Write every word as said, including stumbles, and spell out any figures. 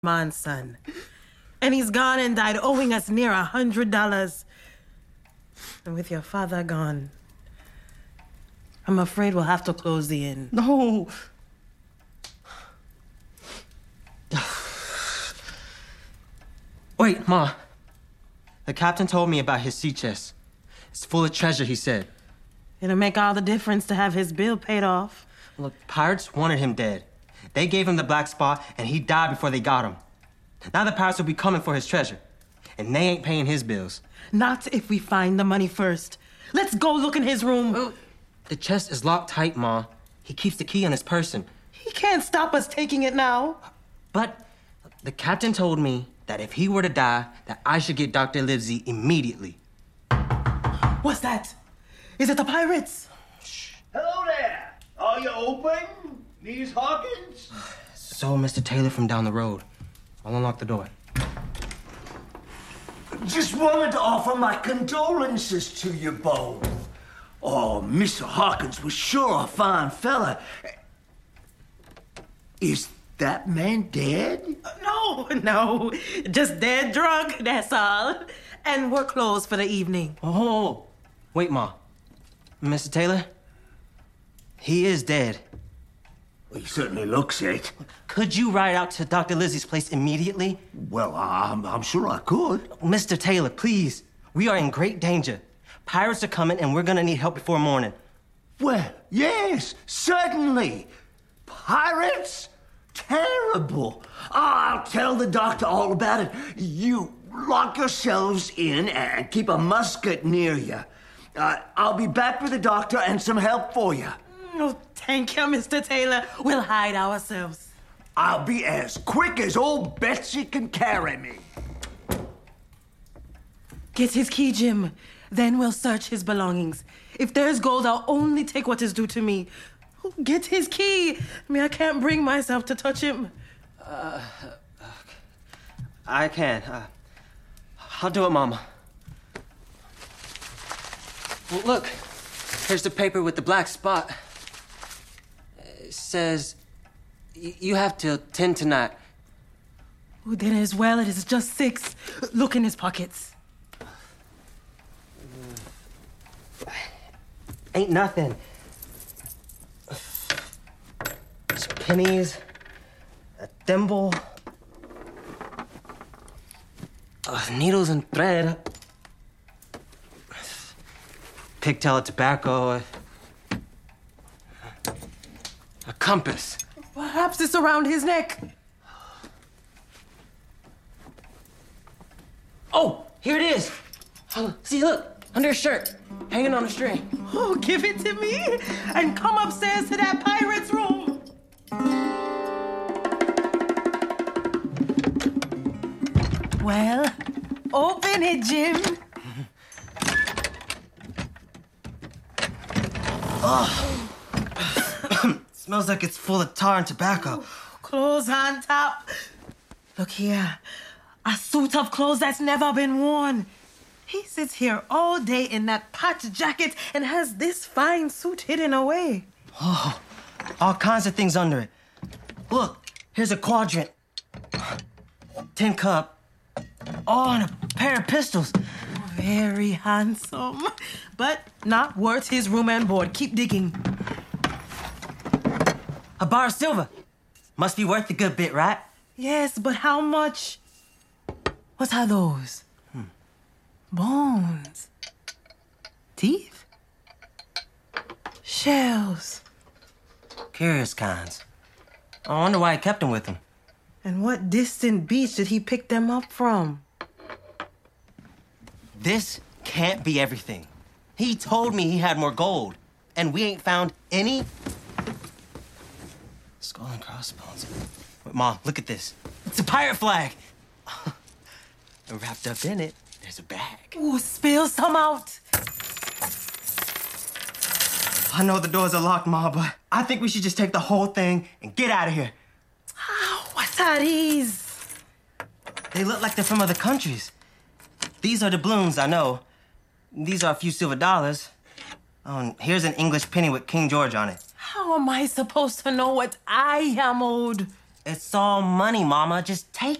man's son. And he's gone and died owing us near a hundred dollars. And with your father gone, I'm afraid we'll have to close the inn. No. Wait, Ma. The captain told me about his sea chest. It's full of treasure, he said. It'll make all the difference to have his bill paid off. Look, pirates wanted him dead. They gave him the black spot, and he died before they got him. Now the pirates will be coming for his treasure, and they ain't paying his bills. Not if we find the money first. Let's go look in his room. Well, the chest is locked tight, Ma. He keeps the key on his person. He can't stop us taking it now. But the captain told me that if he were to die, that I should get Doctor Livesey immediately. What's that? Is it the pirates? Shh. Hello there. Are you open, Miss Hawkins? So, Mister Taylor from down the road. I'll unlock the door. Just wanted to offer my condolences to you both. Oh, Mister Hawkins was sure a fine fella. Is that man dead? Uh, no, no. Just dead drunk, that's all. And we're closed for the evening. Oh, wait, Ma. Mister Taylor? He is dead. Well, he certainly looks it. Could you ride out to Doctor Lizzie's place immediately? Well, I'm, I'm sure I could. Mister Taylor, please. We are in great danger. Pirates are coming, and we're gonna need help before morning. Well, yes, certainly. Pirates? Terrible. I'll tell the doctor all about it. You lock yourselves in and keep a musket near you. Uh, I'll be back with the doctor and some help for you. Oh, thank you, Mister Taylor. We'll hide ourselves. I'll be as quick as old Betsy can carry me. Get his key, Jim. Then we'll search his belongings. If there's gold, I'll only take what is due to me. Oh, get his key. I mean, I can't bring myself to touch him. Uh, I can. Uh, I'll do it, Mama. Well, look. Here's the paper with the black spot. It says you have till ten tonight. Oh, then as well, it is just six. Look in his pockets. Ain't nothing. Just pennies, a thimble, uh, needles and thread, pigtail of tobacco, a, a compass. Perhaps it's around his neck. Oh, here it is. Oh, see, look, under his shirt, hanging on a string. Oh, give it to me and come upstairs to that pirate's room. Well, open it, Jim. Oh. Smells like it's full of tar and tobacco. Clothes on top. Look here. A suit of clothes that's never been worn. He sits here all day in that patch jacket and has this fine suit hidden away. Oh, all kinds of things under it. Look, here's a quadrant. Tin cup. Oh, and a pair of pistols. Very handsome, but not worth his room and board. Keep digging. A bar of silver. Must be worth a good bit, right? Yes, but how much? What are those? Hmm. Bones. Teeth? Shells. Curious kinds. I wonder why he kept them with him. And what distant beach did he pick them up from? This can't be everything. He told me he had more gold, and we ain't found any. Skull and crossbones. Wait, Mom, look at this. It's a pirate flag. And wrapped up in it, there's a bag. Ooh, spill some out. I know the doors are locked, Ma, but I think we should just take the whole thing and get out of here. Oh, what are these? They look like they're from other countries. These are doubloons, I know. These are a few silver dollars. Oh, and here's an English penny with King George on it. How am I supposed to know what I am owed? It's all money, Mama. Just take